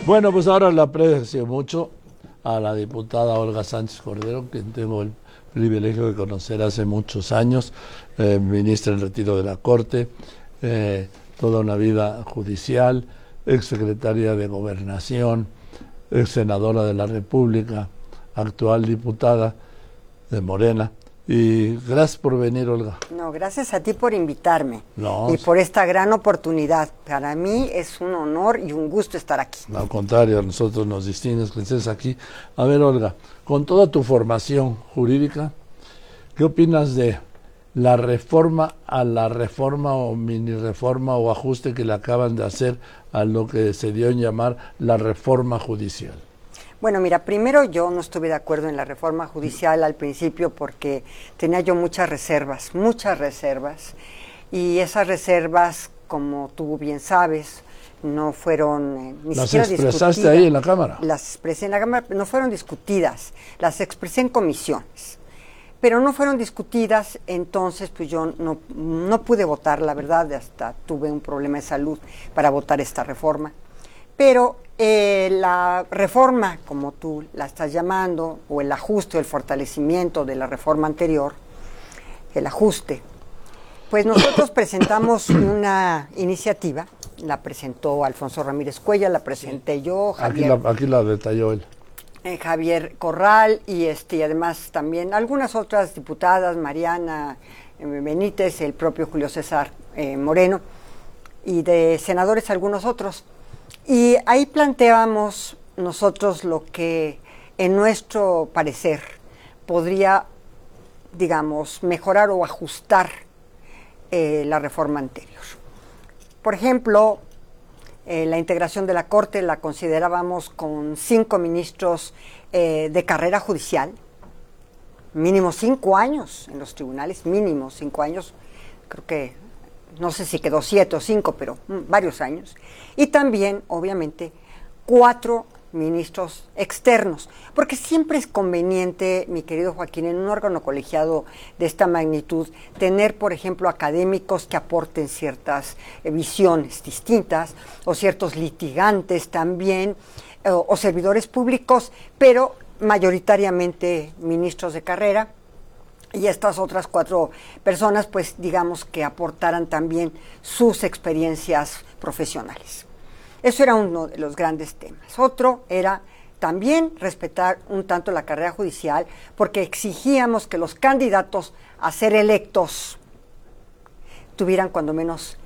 Bueno, pues ahora le aprecio mucho a la diputada Olga Sánchez Cordero, que tengo el privilegio de conocer hace muchos años, ministra en retiro de la Corte, toda una vida judicial, exsecretaria de Gobernación, ex senadora de la República, actual diputada de Morena. Y gracias por venir, Olga. No, gracias a ti por invitarme No, y por esta gran oportunidad. Para mí es un honor y un gusto estar aquí. Al contrario, a nosotros nos distingue que estés aquí. A ver, Olga, con toda tu formación jurídica, ¿qué opinas de la reforma o mini reforma o ajuste que le acaban de hacer a lo que se dio en llamar la reforma judicial? Bueno, mira, primero yo no estuve de acuerdo en la reforma judicial al principio porque tenía yo muchas reservas, y esas reservas, como tú bien sabes, no fueron ni siquiera discutidas. ¿Las expresaste ahí en la Cámara? Las expresé en la Cámara, no fueron discutidas, las expresé en comisiones, pero no fueron discutidas, entonces pues yo no pude votar, la verdad, hasta tuve un problema de salud para votar esta reforma. Pero la reforma, como tú la estás llamando, o el ajuste o el fortalecimiento de la reforma anterior, el ajuste, pues nosotros presentamos una iniciativa, la presentó Alfonso Ramírez Cuellar, la presenté yo, Javier, aquí la detalló él. Javier Corral y además también algunas otras diputadas, Mariana Benítez, el propio Julio César Moreno, y de senadores algunos otros. Y ahí planteábamos nosotros lo que en nuestro parecer podría, digamos, mejorar o ajustar la reforma anterior. Por ejemplo, la integración de la Corte la considerábamos con 5 ministros de carrera judicial, mínimo 5 años en los tribunales, mínimo 5 años, creo que no sé si quedó 7 o 5, pero varios años. Y también, obviamente, 4 ministros externos, porque siempre es conveniente, mi querido Joaquín, en un órgano colegiado de esta magnitud, tener, por ejemplo, académicos que aporten ciertas visiones distintas, o ciertos litigantes también, o servidores públicos, pero mayoritariamente ministros de carrera. Y estas otras 4 personas, pues digamos que aportaran también sus experiencias profesionales. Eso era uno de los grandes temas. Otro era también respetar un tanto la carrera judicial, porque exigíamos que los candidatos a ser electos tuvieran cuando menos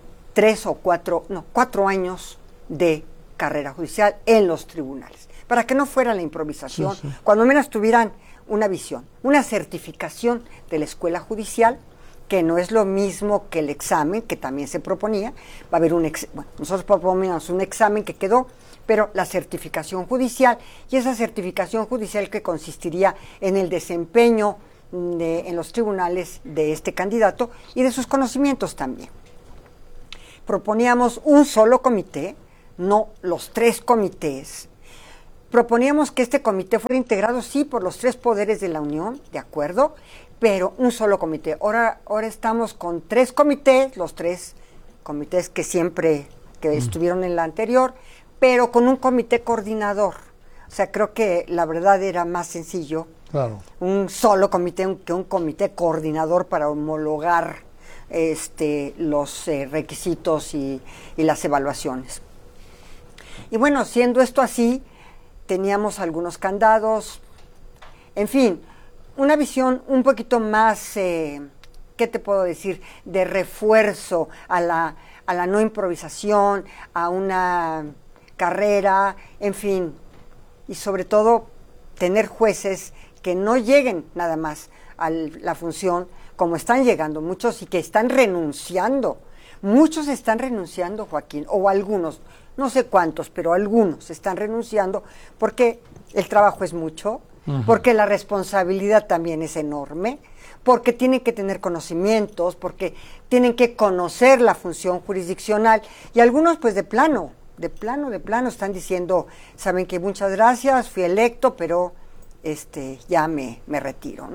4 años de carrera judicial en los tribunales, para que no fuera la improvisación, sí. Cuando menos tuvieran una visión, una certificación de la escuela judicial, que no es lo mismo que el examen, que también se proponía. Va a haber nosotros proponemos un examen que quedó, pero la certificación judicial, y esa certificación judicial que consistiría en el desempeño en los tribunales de este candidato y de sus conocimientos también. Proponíamos un solo comité, no los 3 comités. Proponíamos que este comité fuera integrado, sí, por los 3 poderes de la Unión, de acuerdo, pero un solo comité. Ahora estamos con 3 comités, los 3 comités que estuvieron en la anterior, pero con un comité coordinador. O sea, creo que la verdad era más sencillo, claro, un solo comité que un comité coordinador para homologar los requisitos y las evaluaciones. Y bueno, siendo esto así, teníamos algunos candados, en fin, una visión un poquito más, ¿qué te puedo decir?, de refuerzo a la no improvisación, a una carrera, en fin, y sobre todo tener jueces que no lleguen nada más a la función como están llegando muchos y que están renunciando. Muchos están renunciando, Joaquín, o algunos, no sé cuántos, pero algunos están renunciando porque el trabajo es mucho, porque la responsabilidad también es enorme, porque tienen que tener conocimientos, porque tienen que conocer la función jurisdiccional, y algunos pues de plano están diciendo, saben que muchas gracias, fui electo, pero ya me retiro, ¿no?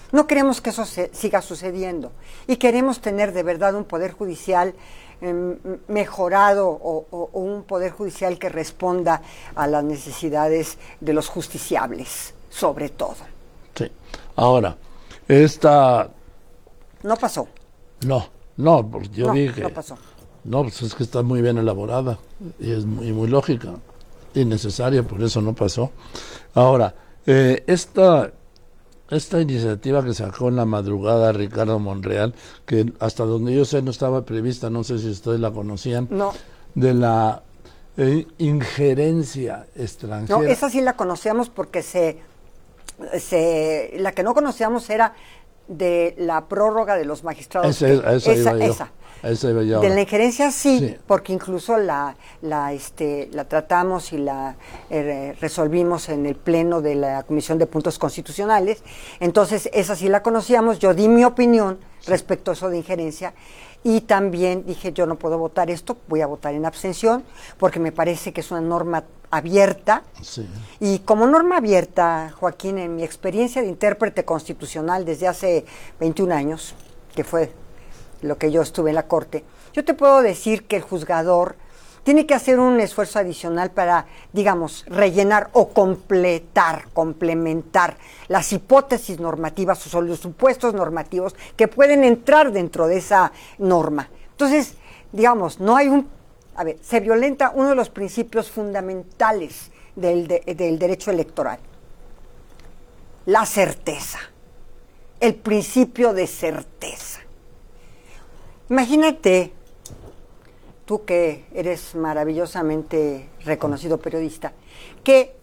No queremos que eso siga sucediendo y queremos tener de verdad un poder judicial mejorado o un poder judicial que responda a las necesidades de los justiciables, sobre todo. Sí. Ahora, esta... No pasó. No, porque yo dije... No pasó. No, pues es que está muy bien elaborada y es muy lógica y necesaria, por eso no pasó. Ahora, esta iniciativa que sacó en la madrugada Ricardo Monreal, que hasta donde yo sé no estaba prevista, no sé si ustedes la conocían, No. de la injerencia extranjera. No, esa sí la conocíamos porque la que no conocíamos era de la prórroga de los magistrados. Esa iba yo de ahora. la injerencia sí, porque incluso la tratamos y la resolvimos en el pleno de la Comisión de Puntos Constitucionales. Entonces, esa sí la conocíamos. Yo di mi opinión respecto a eso de injerencia y también dije, yo no puedo votar esto, voy a votar en abstención, porque me parece que es una norma abierta. Sí. Y como norma abierta, Joaquín, en mi experiencia de intérprete constitucional desde hace 21 años, que fue lo que yo estuve en la Corte, yo te puedo decir que el juzgador tiene que hacer un esfuerzo adicional para, digamos, rellenar o complementar las hipótesis normativas o los supuestos normativos que pueden entrar dentro de esa norma. Entonces, digamos, se violenta uno de los principios fundamentales del derecho electoral, la certeza, el principio de certeza. Imagínate, tú que eres maravillosamente reconocido periodista, que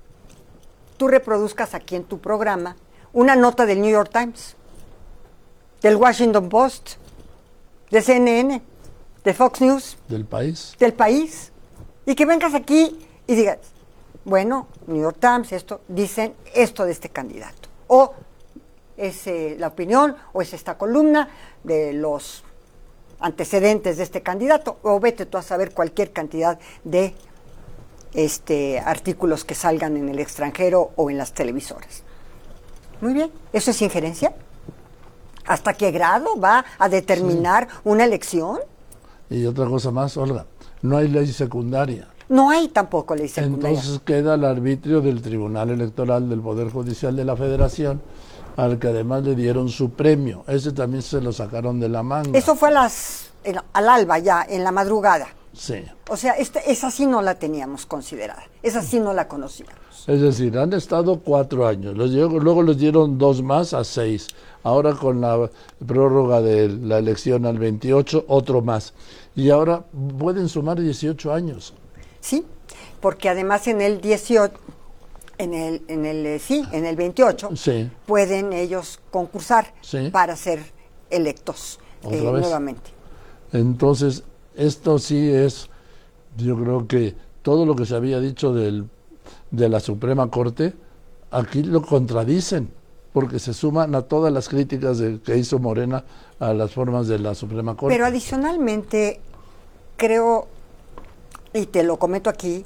tú reproduzcas aquí en tu programa una nota del New York Times, del Washington Post, de CNN, de Fox News. Del país. Del país. Y que vengas aquí y digas, bueno, New York Times, dicen esto de este candidato. O es la opinión, o es esta columna de los antecedentes de este candidato, o vete tú a saber cualquier cantidad de artículos que salgan en el extranjero o en las televisoras. Muy bien, ¿eso es injerencia? ¿Hasta qué grado va a determinar una elección? Y otra cosa más, Olga, no hay ley secundaria. No hay tampoco ley secundaria. Entonces queda el arbitrio del Tribunal Electoral del Poder Judicial de la Federación, al que además le dieron su premio. Ese también se lo sacaron de la manga. Eso fue al alba ya, en la madrugada. Sí. O sea, esa sí no la teníamos considerada, esa sí no la conocíamos. Es decir, han estado 4 años, luego les dieron 2 más a 6. Ahora con la prórroga de la elección al 28, otro más. Y ahora pueden sumar 18 años. Sí, porque además en el 18... En el 28 sí. pueden ellos concursar sí. para ser electos nuevamente. Entonces, esto sí es, yo creo que todo lo que se había dicho de la Suprema Corte, aquí lo contradicen, porque se suman a todas las críticas que hizo Morena a las formas de la Suprema Corte. Pero adicionalmente, creo, y te lo comento aquí,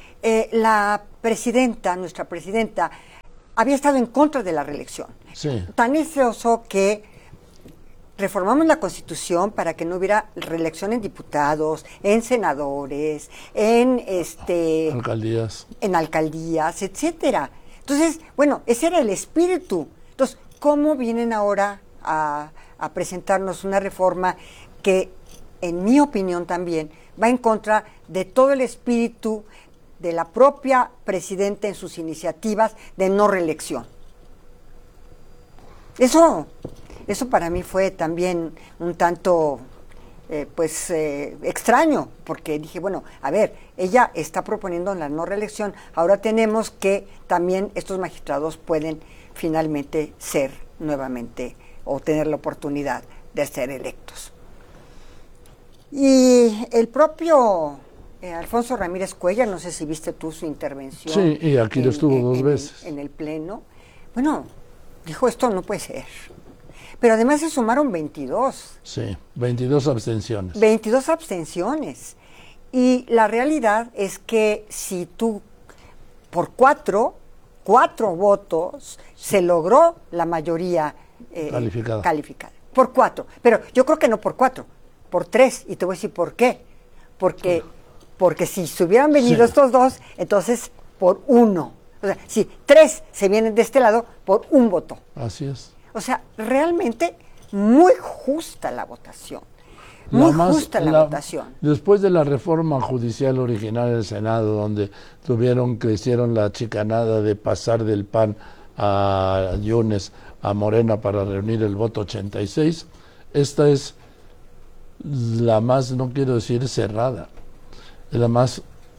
nuestra presidenta, había estado en contra de la reelección. Sí. Tan es oso que reformamos la Constitución para que no hubiera reelección en diputados, en senadores, en alcaldías, etcétera. Entonces, bueno, ese era el espíritu. Entonces, ¿cómo vienen ahora a presentarnos una reforma que, en mi opinión también, va en contra de todo el espíritu de la propia presidenta en sus iniciativas de no reelección? Eso para mí fue también un tanto extraño, porque dije, bueno, a ver, ella está proponiendo la no reelección, ahora tenemos que también estos magistrados pueden finalmente ser nuevamente o tener la oportunidad de ser electos. Y el propio Alfonso Ramírez Cuellar, no sé si viste tú su intervención. Sí, y aquí lo estuvo 2 veces. En el Pleno. Bueno, dijo, esto no puede ser. Pero además se sumaron 22. Sí, 22 abstenciones. 22 abstenciones. Y la realidad es que si tú, por 4, 4 votos se logró la mayoría calificada. Por 4. Pero yo creo que no por 4, por 3. Y te voy a decir por qué. Porque si se hubieran venido estos dos, entonces por 1. O sea, si 3 se vienen de este lado, por 1 voto. Así es. O sea, realmente muy justa la votación. Muy justa la votación. Después de la reforma judicial original del Senado, donde hicieron la chicanada de pasar del PAN a Yunes, a Morena para reunir el voto 86, esta es la más, no quiero decir cerrada, es la más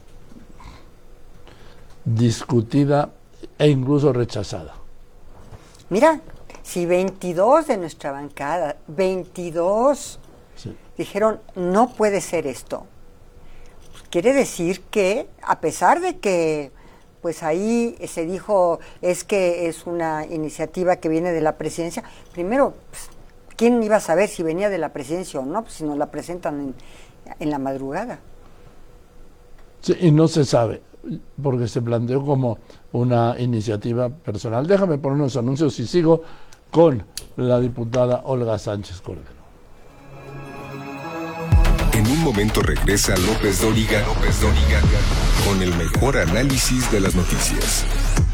discutida e incluso rechazada. Mira, si 22 de nuestra bancada, 22 dijeron no puede ser esto, quiere decir que a pesar de que pues ahí se dijo es que es una iniciativa que viene de la presidencia, primero pues, ¿quién iba a saber si venía de la presidencia o no? Pues si nos la presentan en la madrugada. Sí, y no se sabe, porque se planteó como una iniciativa personal. Déjame poner unos anuncios y sigo con la diputada Olga Sánchez Cordero. En un momento regresa López Dóriga con el mejor análisis de las noticias.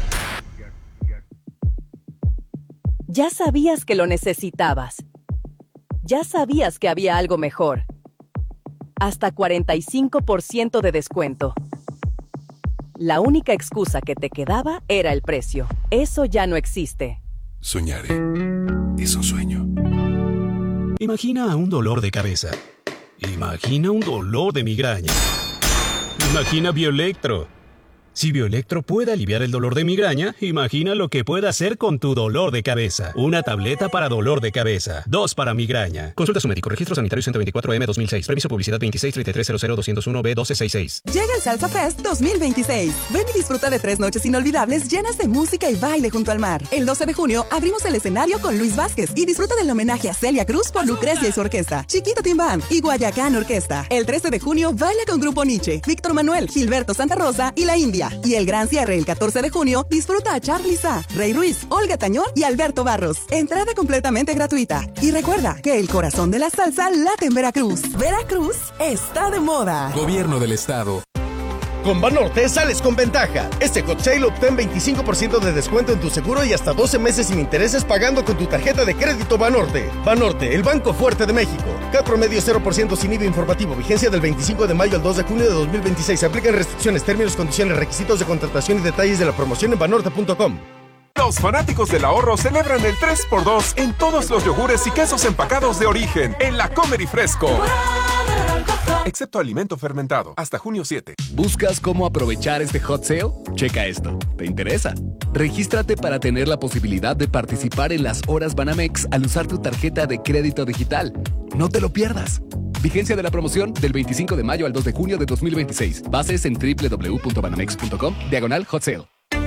Ya sabías que lo necesitabas. Ya sabías que había algo mejor. Hasta 45% de descuento. La única excusa que te quedaba era el precio. Eso ya no existe. Soñaré. Es un sueño. Imagina un dolor de cabeza. Imagina un dolor de migraña. Imagina Bioelectro. Si Bioelectro puede aliviar el dolor de migraña, imagina lo que puede hacer con tu dolor de cabeza. Una tableta para dolor de cabeza. 2 para migraña. Consulta a su médico. Registro sanitario 124M 2006. Permiso publicidad 2633000201B1266. Llega el Salsa Fest 2026. Ven y disfruta de 3 noches inolvidables llenas de música y baile junto al mar. El 12 de junio abrimos el escenario con Luis Vázquez y disfruta del homenaje a Celia Cruz por Lucrecia y su orquesta, Chiquito Timbán y Guayacán Orquesta. El 13 de junio baila con Grupo Nietzsche, Víctor Manuel, Gilberto Santa Rosa y La India. Y el gran cierre el 14 de junio disfruta a Charly Sa, Rey Ruiz, Olga Tañón y Alberto Barros. Entrada completamente gratuita. Y recuerda que el corazón de la salsa late en Veracruz. Veracruz está de moda. Gobierno del Estado. Con Banorte sales con ventaja. Este hot sale obtén 25% de descuento en tu seguro y hasta 12 meses sin intereses pagando con tu tarjeta de crédito Banorte. Banorte, el banco fuerte de México. CAT promedio 0% sin IVA informativo. Vigencia del 25 de mayo al 2 de junio de 2026. Se aplican restricciones, términos, condiciones, requisitos de contratación y detalles de la promoción en banorte.com. Los fanáticos del ahorro celebran el 3x2 en todos los yogures y quesos empacados de origen en la Comer y Fresco. Excepto alimento fermentado, hasta junio 7. ¿Buscas cómo aprovechar este hot sale? Checa esto. ¿Te interesa? Regístrate para tener la posibilidad de participar en las horas Banamex al usar tu tarjeta de crédito digital. No te lo pierdas. Vigencia de la promoción del 25 de mayo al 2 de junio de 2026. Bases en www.banamex.com/hot sale.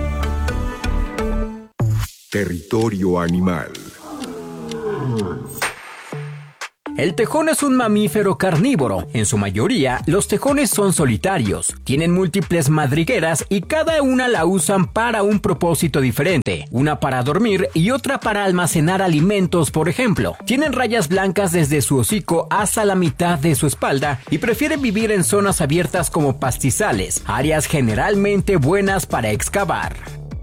Territorio animal. El tejón es un mamífero carnívoro. En su mayoría, los tejones son solitarios. Tienen múltiples madrigueras y cada una la usan para un propósito diferente. Una para dormir y otra para almacenar alimentos, por ejemplo. Tienen rayas blancas desde su hocico hasta la mitad de su espalda y prefieren vivir en zonas abiertas como pastizales, áreas generalmente buenas para excavar.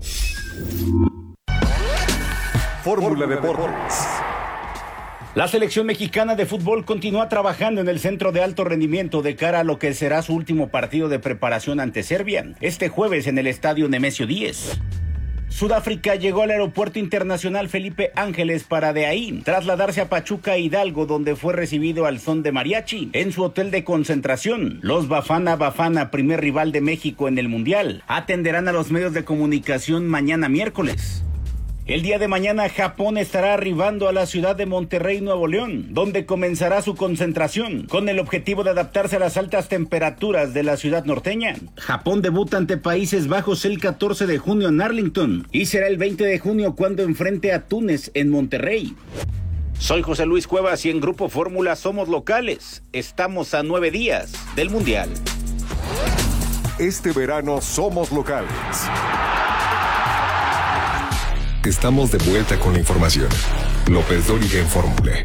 Fórmula Deportes. La selección mexicana de fútbol continúa trabajando en el centro de alto rendimiento de cara a lo que será su último partido de preparación ante Serbia, este jueves en el estadio Nemesio 10. Sudáfrica llegó al aeropuerto internacional Felipe Ángeles para de ahí trasladarse a Pachuca Hidalgo, donde fue recibido al son de mariachi en su hotel de concentración. Los Bafana Bafana, primer rival de México en el Mundial, atenderán a los medios de comunicación mañana miércoles. El día de mañana Japón estará arribando a la ciudad de Monterrey, Nuevo León, donde comenzará su concentración, con el objetivo de adaptarse a las altas temperaturas de la ciudad norteña. Japón debuta ante Países Bajos el 14 de junio en Arlington y será el 20 de junio cuando enfrente a Túnez en Monterrey. Soy José Luis Cuevas y en Grupo Fórmula somos locales. Estamos a 9 días del Mundial. Este verano somos locales. Estamos de vuelta con la información. López Dóriga en Fórmula.